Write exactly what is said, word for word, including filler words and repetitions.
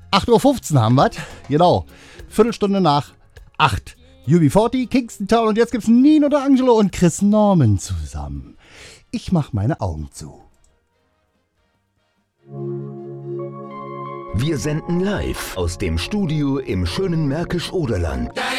acht Uhr fünfzehn haben wir, genau. Viertelstunde nach acht. U B vierzig, Kingston Town und jetzt gibt's Nino D'Angelo und Chris Norman zusammen. Ich mach meine Augen zu. Wir senden live aus dem Studio im schönen Märkisch-Oderland.